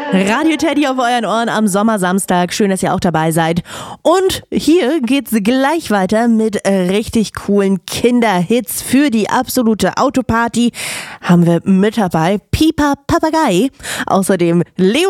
Radio Teddy auf euren Ohren am Sommersamstag. Schön, dass ihr auch dabei seid. Und hier geht's gleich weiter mit richtig coolen Kinderhits für die absolute Autoparty. Haben wir mit dabei Pipa Papagei. Außerdem Leo